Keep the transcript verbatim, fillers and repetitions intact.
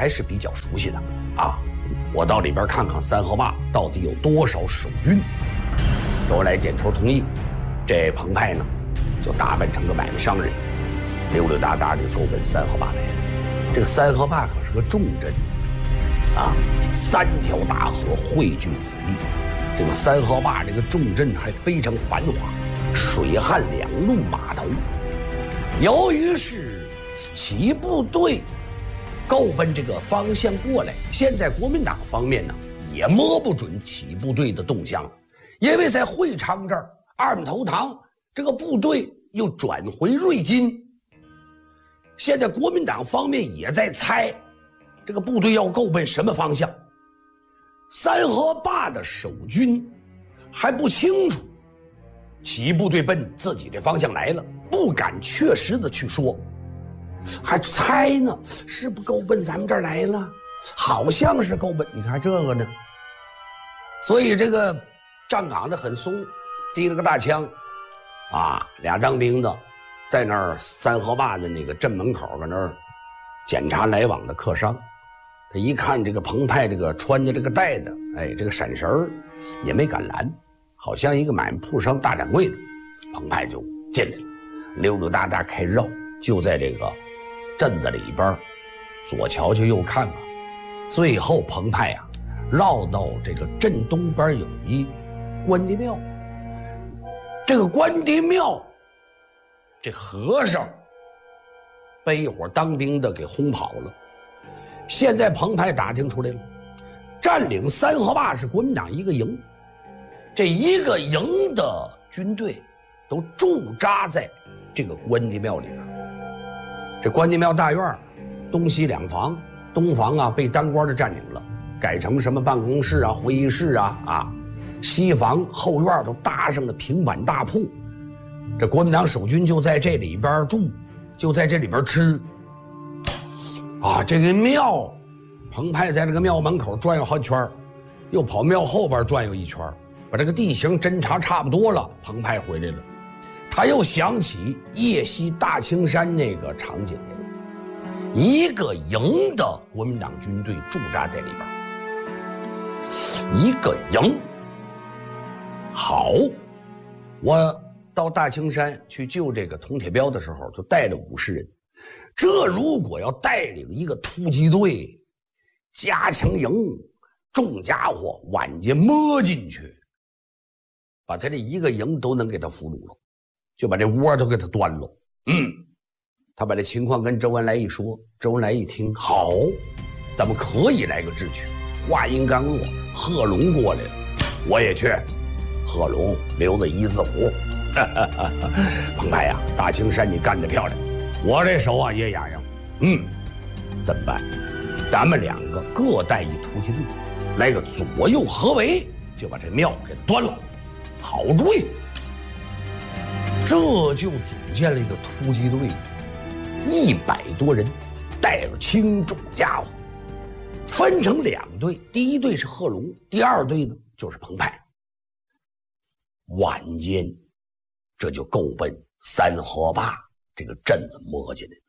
还是比较熟悉的啊。我到里边看看三河坝到底有多少守军。周恩来点头同意，这彭湃呢就打扮成个买卖商人，溜溜达达就够奔三河坝来了。这个三河坝可是个重镇啊，三条大河汇聚此地。这个三河坝这个重镇还非常繁华，水旱两路码头。由于是起部队够奔这个方向过来，现在国民党方面呢也摸不准起部队的动向，因为在会昌这儿二马头塘这个部队又转回瑞金。现在国民党方面也在猜这个部队要够奔什么方向。三河坝的守军还不清楚起义部队奔自己的方向来了，不敢确实的去说，还猜呢，是不够奔咱们这儿来了，好像是够奔，你看这个呢。所以这个站岗的很松，提了个大枪啊，俩当兵的在那儿三河坝的那个镇门口搁那儿检查来往的客商。他一看这个彭湃这个穿的这个带的，哎，这个闪神儿也没敢拦，好像一个买卖铺商大掌柜的。彭湃就进来了，溜溜达达开绕，就在这个镇子里边左瞧瞧右看看，最后彭湃啊绕到这个镇东边有一关帝庙。这个关帝庙这和尚被一伙当兵的给轰跑了。现在彭湃打听出来了，占领三河坝是国民党一个营，这一个营的军队都驻扎在这个关帝庙里边。这关帝庙大院东西两房，东房啊被当官的占领了，改成什么办公室啊、会议室啊啊，西房后院都搭上了平板大铺。这国民党守军就在这里边住，就在这里边吃。啊，这个庙，彭湃在这个庙门口转悠好几圈，又跑庙后边转悠一圈，把这个地形侦查差不多了。彭湃回来了，他又想起夜袭大青山那个场景来了，一个营的国民党军队驻扎在里边，一个营。好，我到大青山去救这个佟铁彪的时候，就带了五十人。这如果要带领一个突击队加强营，重家伙晚间摸进去，把他这一个营都能给他俘虏了，就把这窝都给他端了。嗯，他把这情况跟周恩来一说，周恩来一听，好，咱们可以来个智取。话音刚落，贺龙过来了，我也去。贺龙留着一字胡，彭湃呀，大青山你干得漂亮，我这手啊也痒痒。嗯，怎么办？咱们两个各带一突击队，来个左右合围，就把这庙给他端了。好主意！这就组建了一个突击队，一百多人，带了轻重家伙，分成两队。第一队是贺龙，第二队呢就是彭湃。晚间，这就够奔三河坝这个镇子摸进来。